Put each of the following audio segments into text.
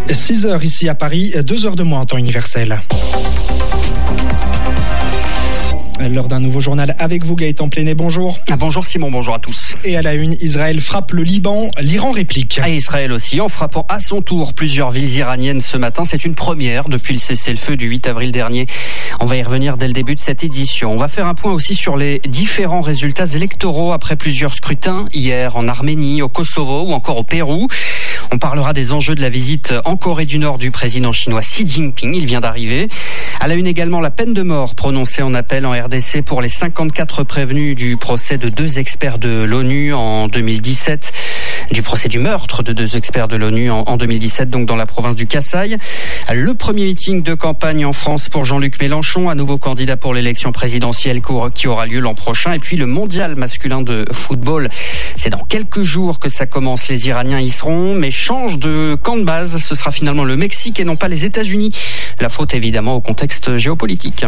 6h ici à Paris, 2 heures de moins en temps universel. Lors d'un nouveau journal avec vous, Gaëtan Pléné, bonjour. Bonjour Simon, bonjour à tous. Et à la une, Israël frappe le Liban, l'Iran réplique. Et Israël aussi, en frappant à son tour plusieurs villes iraniennes ce matin. C'est une première depuis le cessez-le-feu du 8 avril dernier. On va y revenir dès le début de cette édition. On va faire un point aussi sur les différents résultats électoraux après plusieurs scrutins, hier en Arménie, au Kosovo ou encore au Pérou. On parlera des enjeux de la visite en Corée du Nord du président chinois Xi Jinping. Il vient d'arriver. À la une également, la peine de mort prononcée en appel en RDC pour les 54 prévenus du procès de 2 experts de l'ONU en 2017. Du procès du meurtre de 2 experts de l'ONU en 2017, donc dans la province du Kasaï. Le premier meeting de campagne en France pour Jean-Luc Mélenchon, à nouveau candidat pour l'élection présidentielle qui aura lieu l'an prochain. Et puis le mondial masculin de football, c'est dans quelques jours que ça commence. Les Iraniens y seront, mais change de camp de base. Ce sera finalement le Mexique et non pas les États-Unis. La faute évidemment au contexte géopolitique.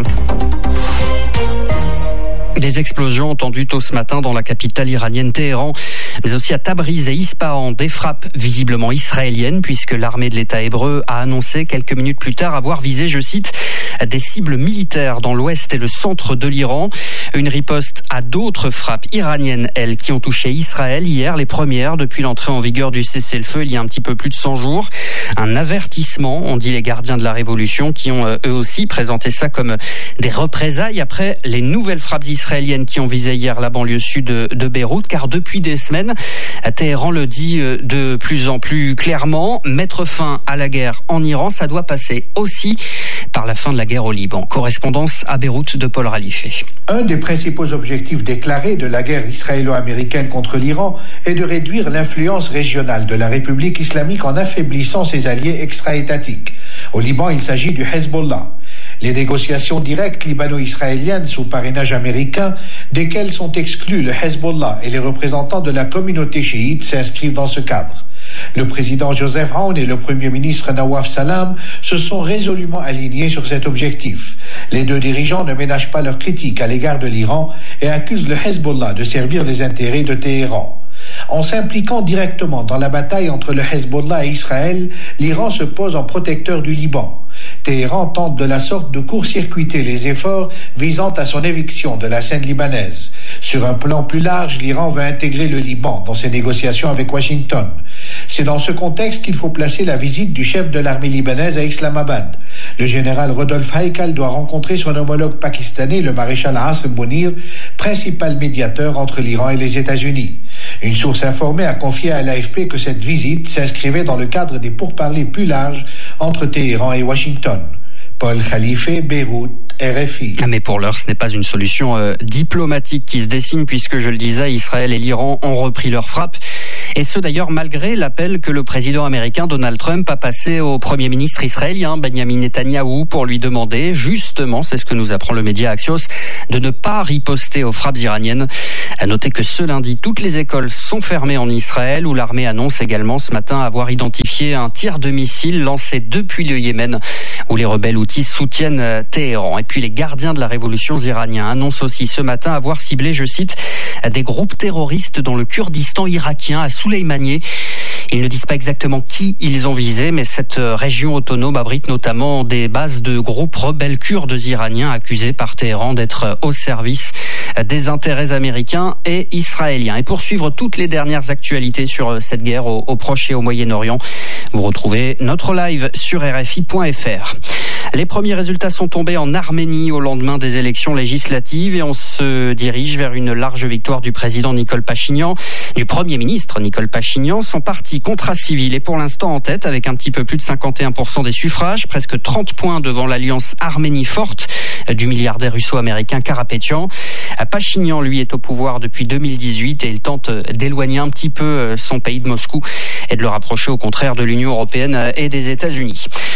Des explosions entendues tôt ce matin dans la capitale iranienne Téhéran, mais aussi à Tabriz et Ispahan, des frappes visiblement israéliennes, puisque l'armée de l'État hébreu a annoncé quelques minutes plus tard avoir visé, je cite, des cibles militaires dans l'ouest et le centre de l'Iran. Une riposte à d'autres frappes iraniennes, elles, qui ont touché Israël hier, les premières depuis l'entrée en vigueur du cessez-le-feu il y a un petit peu plus de 100 jours. Un avertissement, ont dit les gardiens de la Révolution, qui ont eux aussi présenté ça comme des représailles après les nouvelles frappes israéliennes qui ont visé hier la banlieue sud de Beyrouth, car depuis des semaines, Téhéran le dit de plus en plus clairement, mettre fin à la guerre en Iran, ça doit passer aussi par la fin de la guerre au Liban. Correspondance à Beyrouth de Paul Ralifé. Un des principaux objectifs déclarés de la guerre israélo-américaine contre l'Iran est de réduire l'influence régionale de la République islamique en affaiblissant ses alliés extra-étatiques. Au Liban, il s'agit du Hezbollah. Les négociations directes libano-israéliennes sous parrainage américain, desquelles sont exclus le Hezbollah et les représentants de la communauté chiite, s'inscrivent dans ce cadre. Le président Joseph Aoun et le premier ministre Nawaf Salam se sont résolument alignés sur cet objectif. Les 2 dirigeants ne ménagent pas leurs critiques à l'égard de l'Iran et accusent le Hezbollah de servir les intérêts de Téhéran. En s'impliquant directement dans la bataille entre le Hezbollah et Israël, l'Iran se pose en protecteur du Liban. Téhéran tente de la sorte de court-circuiter les efforts visant à son éviction de la scène libanaise. Sur un plan plus large, l'Iran veut intégrer le Liban dans ses négociations avec Washington. C'est dans ce contexte qu'il faut placer la visite du chef de l'armée libanaise à Islamabad. Le général Rodolphe Haïkal doit rencontrer son homologue pakistanais, le maréchal Hassan Mounir, principal médiateur entre l'Iran et les États-Unis. Une source informée a confié à l'AFP que cette visite s'inscrivait dans le cadre des pourparlers plus larges entre Téhéran et Washington. Paul Khalife, Beyrouth, RFI. Mais pour l'heure, ce n'est pas une solution diplomatique qui se dessine, puisque, je le disais, Israël et l'Iran ont repris leurs frappes. Et ce d'ailleurs malgré l'appel que le président américain Donald Trump a passé au premier ministre israélien Benjamin Netanyahou pour lui demander, justement, c'est ce que nous apprend le média Axios, de ne pas riposter aux frappes iraniennes. À noter que ce lundi, toutes les écoles sont fermées en Israël, où l'armée annonce également ce matin avoir identifié un tir de missile lancé depuis le Yémen, où les rebelles houthis soutiennent Téhéran. Et puis les gardiens de la révolution iraniens annoncent aussi ce matin avoir ciblé, je cite, des groupes terroristes dans le Kurdistan irakien, à Soleimani. Ils ne disent pas exactement qui ils ont visé, mais cette région autonome abrite notamment des bases de groupes rebelles kurdes iraniens accusés par Téhéran d'être au service des intérêts américains et israéliens. Et pour suivre toutes les dernières actualités sur cette guerre au Proche et au Moyen-Orient, vous retrouvez notre live sur RFI.fr. Les premiers résultats sont tombés en Arménie au lendemain des élections législatives et on se dirige vers une large victoire du président Nikol Pachinian, du Premier ministre Nikol Pachinian. Son parti Contrat Civil est pour l'instant en tête avec un petit peu plus de 51% des suffrages, presque 30 points devant l'alliance Arménie forte du milliardaire russo-américain Karapetyan. Pachinian, lui, est au pouvoir depuis 2018 et il tente d'éloigner un petit peu son pays de Moscou et de le rapprocher au contraire de l'Union européenne et des États-Unis.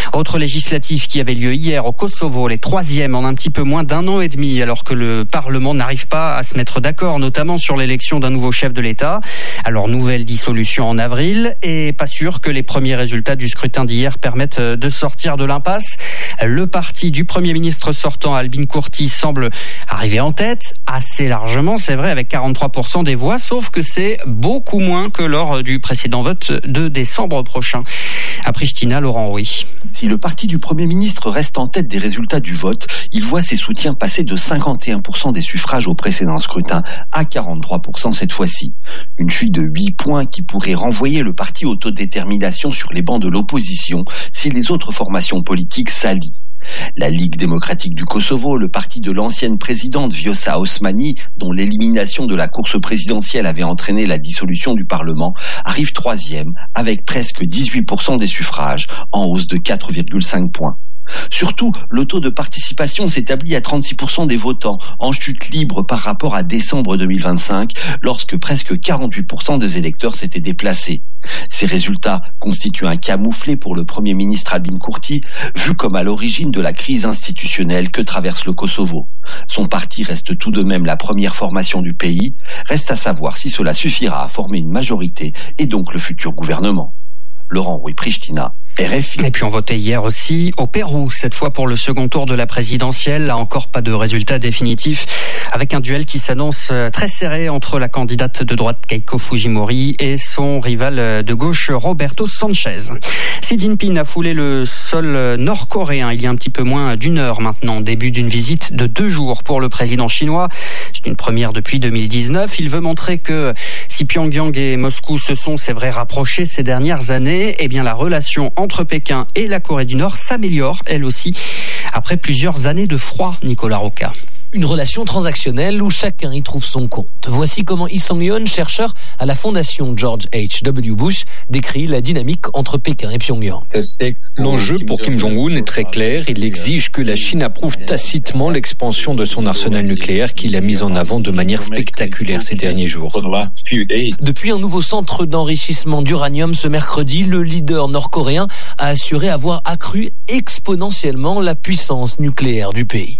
Autre législative qui avait lieu hier au Kosovo, les troisièmes en un petit peu moins d'1 an et demi, alors que le Parlement n'arrive pas à se mettre d'accord, notamment sur l'élection d'un nouveau chef de l'État. Alors nouvelle dissolution en avril, et pas sûr que les premiers résultats du scrutin d'hier permettent de sortir de l'impasse. Le parti du Premier ministre sortant, Albin Kurti, semble arriver en tête, assez largement, c'est vrai, avec 43% des voix, sauf que c'est beaucoup moins que lors du précédent vote de décembre prochain. À Pristina, Laurent Rouy. Si le parti du Premier ministre reste en tête des résultats du vote, il voit ses soutiens passer de 51% des suffrages au précédent scrutin à 43% cette fois-ci. Une chute de 8 points qui pourrait renvoyer le parti autodétermination sur les bancs de l'opposition si les autres formations politiques s'allient. La Ligue démocratique du Kosovo, le parti de l'ancienne présidente Vjosa Osmani, dont l'élimination de la course présidentielle avait entraîné la dissolution du Parlement, arrive troisième avec presque 18% des suffrages, en hausse de 4,5 points. Surtout, le taux de participation s'établit à 36% des votants, en chute libre par rapport à décembre 2025, lorsque presque 48% des électeurs s'étaient déplacés. Ces résultats constituent un camouflet pour le Premier ministre Albin Kurti, vu comme à l'origine de la crise institutionnelle que traverse le Kosovo. Son parti reste tout de même la première formation du pays. Reste à savoir si cela suffira à former une majorité et donc le futur gouvernement. Laurent Rouy, Pristina, RFI. Et puis on votait hier aussi au Pérou, cette fois pour le second tour de la présidentielle. Là encore pas de résultat définitif, avec un duel qui s'annonce très serré entre la candidate de droite Keiko Fujimori et son rival de gauche Roberto Sanchez. Xi Jinping a foulé le sol nord-coréen il y a un petit peu moins d'une heure maintenant, début d'une visite de 2 jours pour le président chinois. C'est une première depuis 2019. Il veut montrer que si Pyongyang et Moscou se sont, c'est vrai, rapprochés ces dernières années, eh bien la relation entre Pékin et la Corée du Nord s'améliore, elle aussi, après plusieurs années de froid, Nicolas Roca. Une relation transactionnelle où chacun y trouve son compte. Voici comment Lee Song-yeon, chercheur à la fondation George H.W. Bush, décrit la dynamique entre Pékin et Pyongyang. L'enjeu pour Kim Jong-un est très clair. Il exige que la Chine approuve tacitement l'expansion de son arsenal nucléaire qu'il a mis en avant de manière spectaculaire ces derniers jours. Depuis un nouveau centre d'enrichissement d'uranium ce mercredi, le leader nord-coréen a assuré avoir accru exponentiellement la puissance nucléaire du pays.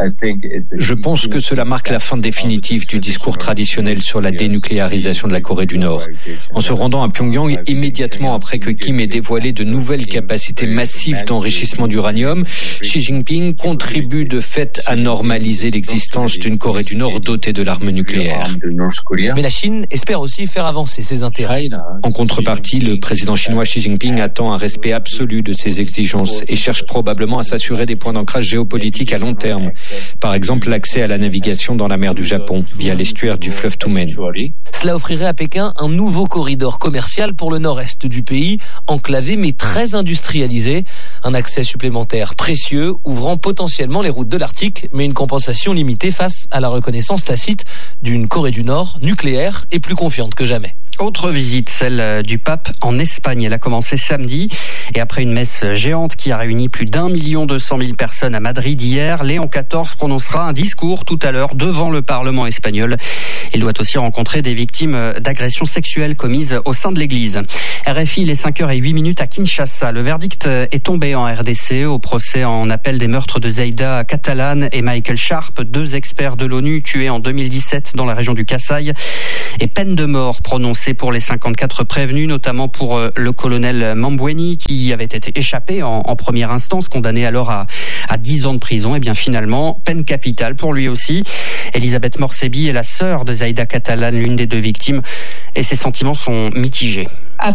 Je pense que cela marque la fin définitive du discours traditionnel sur la dénucléarisation de la Corée du Nord. En se rendant à Pyongyang immédiatement après que Kim ait dévoilé de nouvelles capacités massives d'enrichissement d'uranium, Xi Jinping contribue de fait à normaliser l'existence d'une Corée du Nord dotée de l'arme nucléaire. Mais la Chine espère aussi faire avancer ses intérêts. En contrepartie, le président chinois Xi Jinping attend un respect absolu de ses exigences et cherche probablement à s'assurer des points d'ancrage géopolitique à long terme. Par exemple, l'accès à la navigation dans la mer du Japon, via l'estuaire du fleuve Tumen. Cela offrirait à Pékin un nouveau corridor commercial pour le nord-est du pays, enclavé mais très industrialisé. Un accès supplémentaire précieux, ouvrant potentiellement les routes de l'Arctique, mais une compensation limitée face à la reconnaissance tacite d'une Corée du Nord nucléaire et plus confiante que jamais. Autre visite, celle du pape en Espagne. Elle a commencé samedi et après une messe géante qui a réuni plus d'1 200 000 personnes à Madrid hier, Léon XIV prononcera un discours tout à l'heure devant le Parlement espagnol. Il doit aussi rencontrer des victimes d'agressions sexuelles commises au sein de l'Église. RFI, il est 5h08 à Kinshasa. Le verdict est tombé en RDC au procès en appel des meurtres de Zaïda Catalan et Michael Sharp, 2 experts de l'ONU tués en 2017 dans la région du Kasaï. Et peine de mort prononcée pour les 54 prévenus, notamment pour le colonel Mambweni qui avait été échappé en première instance, condamné alors à 10 ans de prison. Et bien finalement, peine capitale pour lui aussi. Elisabeth Morsebi est la sœur de Zaïda Catalan, l'une des 2 victimes, et ses sentiments sont mitigés.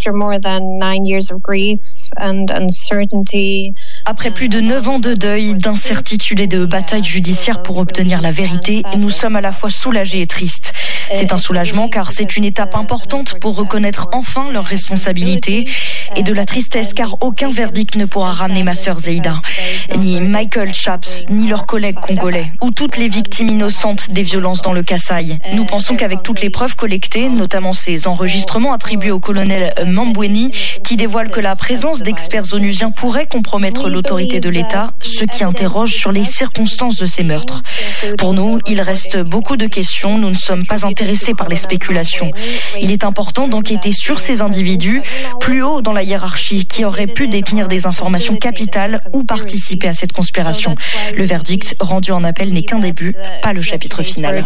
Après plus de 9 ans de deuil, d'incertitude et de bataille judiciaire pour obtenir la vérité, nous sommes à la fois soulagés et tristes. C'est un soulagement car c'est une étape importante pour reconnaître enfin leurs responsabilités, et de la tristesse car aucun verdict ne pourra ramener ma sœur Zaïda, ni Michael Sharp, ni leurs collègues congolais, ou toutes les victimes innocentes des violences dans le Kasaï. Nous pensons qu'avec toutes les preuves collectées, notamment ces enregistrements attribués au colonel Mambweni, qui dévoilent que la présence d'experts onusiens pourrait compromettre l'autorité de l'État, ce qui interroge sur les circonstances de ces meurtres. Pour nous, il reste beaucoup de questions, nous ne sommes pas intéressés par les spéculations. Il est important d'enquêter sur ces individus plus haut dans la hiérarchie qui auraient pu détenir des informations capitales ou participer à cette conspiration. Le verdict rendu en appel n'est qu'un début, pas le chapitre final.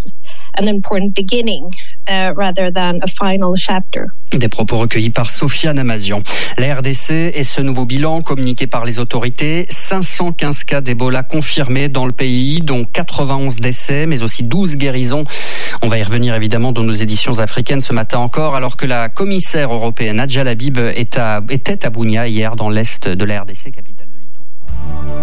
Des propos recueillis par Sophia Namazian. La RDC et ce nouveau bilan communiqué par les autorités, 515 cas d'Ebola confirmés dans le pays, dont 91 décès, mais aussi 12 guérisons. On va y revenir évidemment dans nos éditions africaines ce matin encore, alors que la commissaire européenne Adja Labib était à Bunia hier dans l'est de la RDC, capitale.